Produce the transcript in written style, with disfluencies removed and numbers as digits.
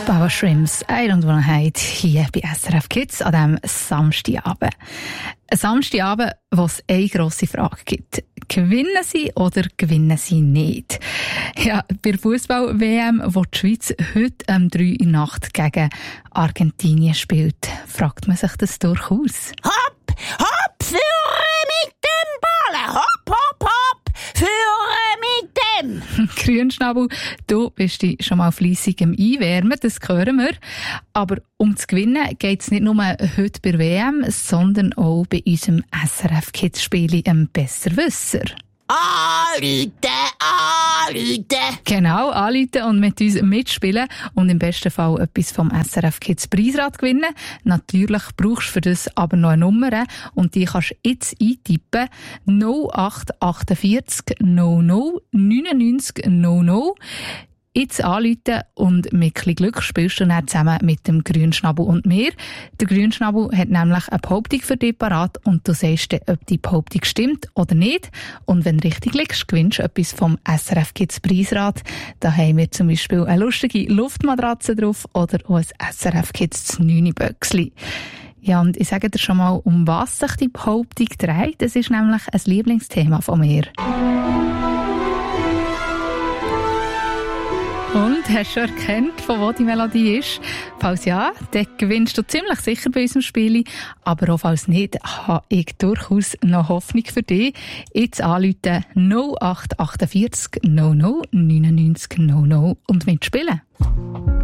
Baba Shrimps, I don't wanna hide, hier bei SRF Kids an diesem Samstagabend. Ein Samstagabend, wo es eine grosse Frage gibt. Gewinnen sie oder gewinnen sie nicht? Ja, bei der Fußball-WM, wo die Schweiz heute um 3 Uhr Nacht gegen Argentinien spielt, fragt man sich das durchaus. Hopp, hopp, führe mit dem Ball, hopp, hopp, hopp, führe mit dem. Grünschnabel, du bist dich schon mal fleissig im Einwärmen, das hören wir. Aber um zu gewinnen geht es nicht nur heute bei der WM, sondern auch bei unserem SRF-Kids-Spiel Besserwisser. Anrufen! Genau, anrufen und mit uns mitspielen und im besten Fall etwas vom SRF Kids Preisrad gewinnen. Natürlich brauchst du für das aber noch eine Nummer und die kannst du jetzt eintippen. 0848 00 99 00. Jetzt anrufen und mit ein bisschen Glück spielst du dann zusammen mit dem Grünschnabel und mir. Der Grünschnabel hat nämlich eine Behauptung für dich parat und du sagst dir, ob die Behauptung stimmt oder nicht. Und wenn du richtig liegst, gewinnst du etwas vom SRF Kids Preisrad. Da haben wir zum Beispiel eine lustige Luftmatratze drauf oder auch ein SRF Kids 9-Böckchen. Ja, und ich sage dir schon mal, um was sich die Behauptung dreht. Das ist nämlich ein Lieblingsthema von mir. Und hast du schon erkannt, von wo die Melodie ist? Falls ja, dann gewinnst du ziemlich sicher bei unserem Spiel. Aber auch falls nicht, habe ich durchaus noch Hoffnung für dich. Jetzt anrufen 0848 00 99 00 und mitspielen.